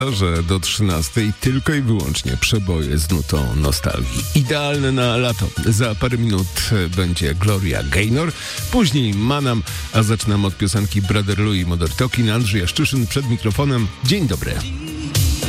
że do 13 tylko i wyłącznie przeboje z nutą nostalgii. Idealne na lato. Za parę minut będzie Gloria Gaynor, później Manam, a zaczynam od piosenki Brother Louie Modern Talking. Andrzej Jaszczyszyn przed mikrofonem. Dzień dobry.